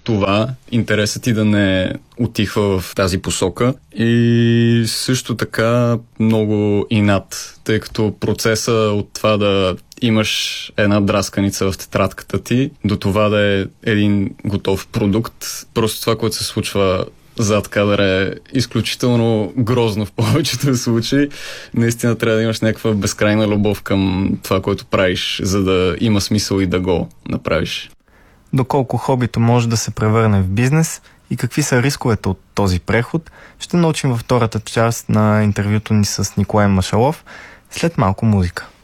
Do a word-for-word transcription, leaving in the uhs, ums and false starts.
това, интересът ти да не отихва в тази посока и също така много инат, тъй като процеса от това да имаш една драсканица в тетрадката ти до това да е един готов продукт, просто това, което се случва зад кадъра е изключително грозно в повечето случаи. Наистина трябва да имаш някаква безкрайна любов към това, което правиш, за да има смисъл и да го направиш. Доколко хобито може да се превърне в бизнес и какви са рисковете от този преход, ще научим във втората част на интервюто ни с Николай Машалов след малко музика.